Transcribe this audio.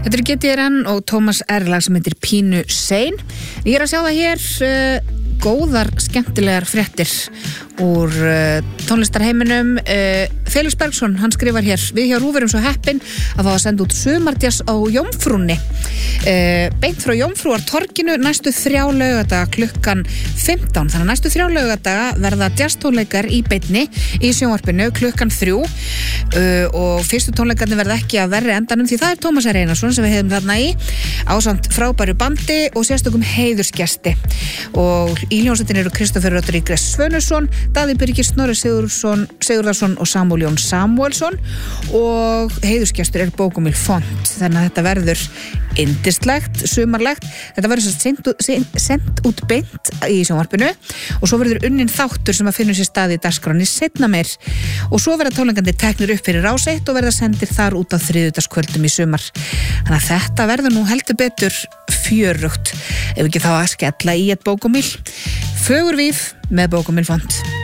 Þetta GTRN og Tómas R. lag sem heitir Pínu Sein. Ég að sjá það hér góðar, skemmtilegar fréttir úr tónlistarheiminum. Felix Bergsson, hann skrifar hér: við hjá RÚV erum svo heppin að fá að senda út sumardjass á Jómfrúnni. Beint frá Jómfrúartorginu næstu 3 laugardaga klukkan 15. Þannig að næstu 3 laugardaga verða jazztónleikar í beinni í sjónvarpinu klukkan 3 og fyrstu tónleikarnir verða ekki að verri endanum því það er Tómas R. Einarsson sem við hefum þarna í ásamt frábæru bandi og sérstökum heiðursgesti. Og í hljómsveitinni eru Kristoffer Rodríguez Svönusson, Daði Birgir Snorri Sigurðarsson og Samúel Jón Samúelsson og heiðursgestur er Bókumil Font. Þannig að þetta verður yndislegt, sumarlegt. Þetta verður sent út beint í sjónvarpinu og svo verður unnin þáttur sem að finnur sér stað í dagskránni seinna meir og svo verða tónleikandi teknir upp fyrir Rás 1 og verða sendir þar út á þriðjudagskvöldum í sumar. Þannig að þetta verður nú heldur betur fjörugt ef ekki þá að skella í eitt Bókumil. Fögur víf með Bókumil Font.